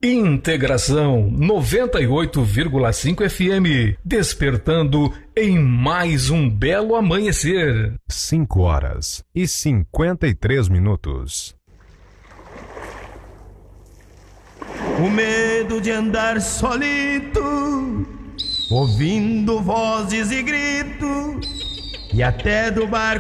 Integração 98,5 FM, despertando em mais um belo amanhecer. 5h53. O medo de andar solito, ouvindo vozes e gritos, e até do barco